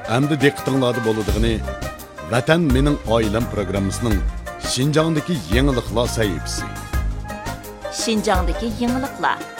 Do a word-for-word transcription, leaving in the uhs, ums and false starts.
Әмді диqqətinizdə bo'ladiğini Vatan mening oilam programmasining Şinjongdagi yangiliklar sahifasi. Şinjongdagi yangiliklar